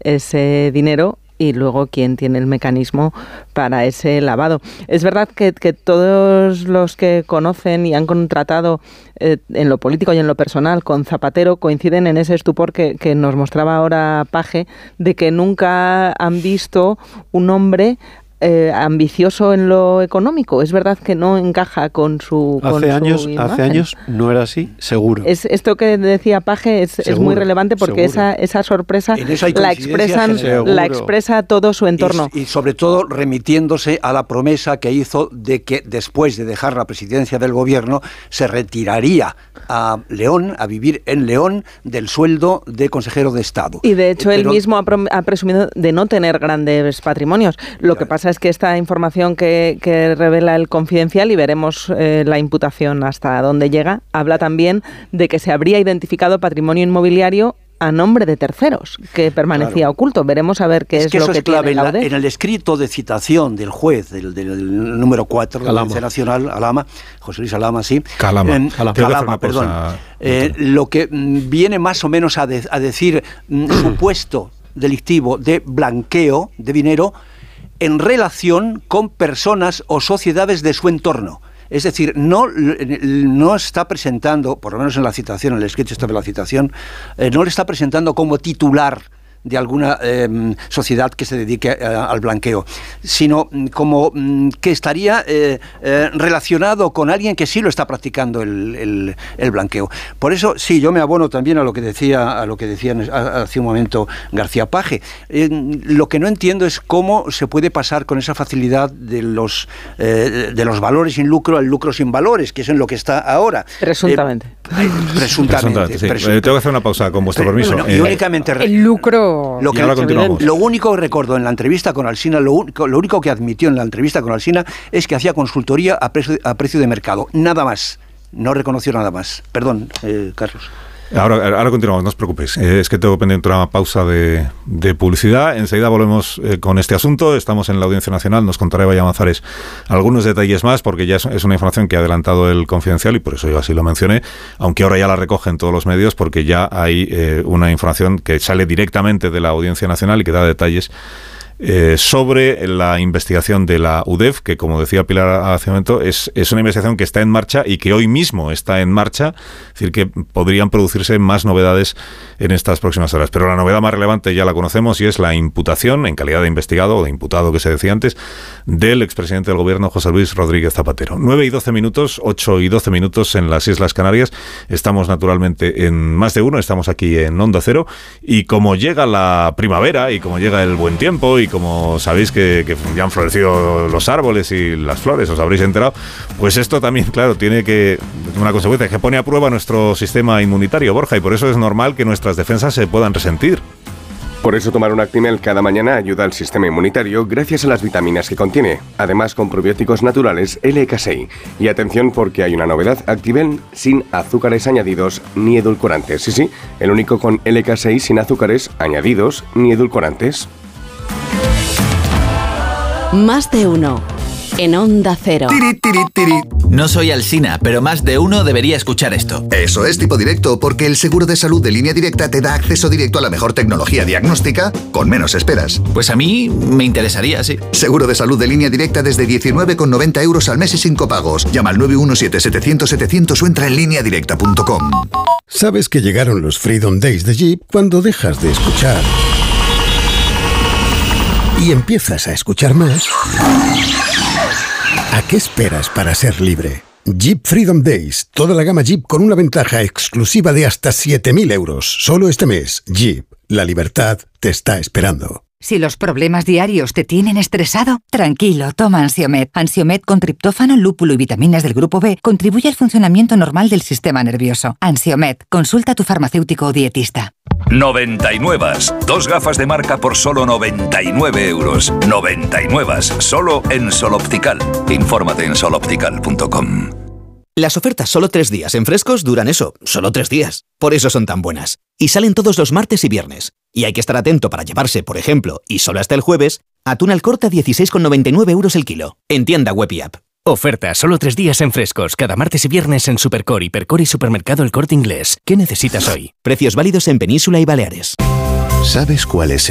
ese dinero y luego quién tiene el mecanismo para ese lavado. Es verdad que todos los que conocen y han contratado en lo político y en lo personal con Zapatero coinciden en ese estupor que nos mostraba ahora Paje, de que nunca han visto un hombre ambicioso en lo económico. Es verdad que no encaja con su imagen. Hace años no era así, seguro. Esto que decía Paje es muy relevante porque esa sorpresa la expresa todo su entorno. Y sobre todo remitiéndose a la promesa que hizo de que después de dejar la presidencia del gobierno se retiraría a León, a vivir en León, del sueldo de consejero de Estado. Y de hecho él mismo ha presumido de no tener grandes patrimonios. Lo que pasa es que esta información que revela el Confidencial, y veremos la imputación hasta dónde llega, habla también de que se habría identificado patrimonio inmobiliario a nombre de terceros, que permanecía oculto. Veremos a ver qué es lo que es clave tiene la UDEF. En el escrito de citación del juez, del número 4 de la Audiencia Nacional, Alama, José Luis Alama, sí. Calama, perdón. Lo que viene más o menos a decir supuesto delictivo de blanqueo de dinero en relación con personas o sociedades de su entorno. Es decir, no está presentando, por lo menos en la citación, en el escrito de la citación, no le está presentando como titular de alguna sociedad que se dedique al blanqueo, sino como que estaría relacionado con alguien que sí lo está practicando el blanqueo. Por eso, sí, yo me abono también a lo que decía hace un momento García Paje. Lo que no entiendo es cómo se puede pasar con esa facilidad de los valores sin lucro al lucro sin valores, que es en lo que está ahora. Presuntamente. Presuntamente. Tengo que hacer una pausa, con vuestro permiso. Bueno, y únicamente el lucro. Lo único que recuerdo en la entrevista con Alsina, lo único que admitió en la entrevista con Alsina es que hacía consultoría a precio de mercado. Nada más. No reconoció nada más. Perdón, Carlos. Ahora continuamos, no os preocupéis. Es que tengo pendiente una pausa de publicidad. Enseguida volvemos con este asunto. Estamos en la Audiencia Nacional. Nos contará Vaya Manzares algunos detalles más, porque ya es una información que ha adelantado el Confidencial y por eso yo así lo mencioné, aunque ahora ya la recogen todos los medios, porque ya hay una información que sale directamente de la Audiencia Nacional y que da detalles sobre la investigación de la UDEF, que como decía Pilar hace un momento, es una investigación que está en marcha y que hoy mismo está en marcha, es decir, que podrían producirse más novedades en estas próximas horas. Pero la novedad más relevante ya la conocemos y es la imputación, en calidad de investigado o de imputado que se decía antes, del expresidente del Gobierno, José Luis Rodríguez Zapatero. 9 y 12 minutos, 8 y 12 minutos en las Islas Canarias. Estamos naturalmente en Más de Uno, estamos aquí en Onda Cero, y como llega la primavera y como llega el buen tiempo y como sabéis que ya han florecido los árboles y las flores, os habréis enterado, pues esto también, claro, tiene una consecuencia que pone a prueba nuestro sistema inmunitario, Borja, y por eso es normal que nuestras defensas se puedan resentir. Por eso tomar un Actimel cada mañana ayuda al sistema inmunitario gracias a las vitaminas que contiene, además con probióticos naturales LK6. Y atención porque hay una novedad, Actimel sin azúcares añadidos ni edulcorantes. Sí, el único con LK6 sin azúcares añadidos ni edulcorantes. Más de uno en Onda Cero. No soy Alsina, pero más de uno debería escuchar esto. Eso es Tipo Directo, porque el seguro de salud de Línea Directa te da acceso directo a la mejor tecnología diagnóstica con menos esperas. Pues a mí me interesaría, sí. Seguro de salud de Línea Directa desde 19,90 € al mes y sin copagos. Llama al 917-700-700 o entra en lineadirecta.com. Sabes que llegaron los Freedom Days de Jeep cuando dejas de escuchar y empiezas a escuchar más. ¿A qué esperas para ser libre? Jeep Freedom Days. Toda la gama Jeep con una ventaja exclusiva de hasta 7.000 €. Solo este mes. Jeep. La libertad te está esperando. Si los problemas diarios te tienen estresado, tranquilo, toma Ansiomed. Ansiomed con triptófano, lúpulo y vitaminas del grupo B contribuye al funcionamiento normal del sistema nervioso. Ansiomed. Consulta a tu farmacéutico o dietista. 99. 2 gafas de marca por solo 99 €. 99. Solo en Sol Optical. Infórmate en soloptical.com. Las ofertas solo 3 días en Frescos duran eso, solo 3 días. Por eso son tan buenas. Y salen todos los martes y viernes. Y hay que estar atento para llevarse, por ejemplo, y solo hasta el jueves, atún al corte a 16,99 € el kilo. En tienda web y app. Oferta solo 3 días en Frescos, cada martes y viernes en Supercor, Hipercor y Supermercado El Corte Inglés. ¿Qué necesitas hoy? Precios válidos en Península y Baleares. ¿Sabes cuál es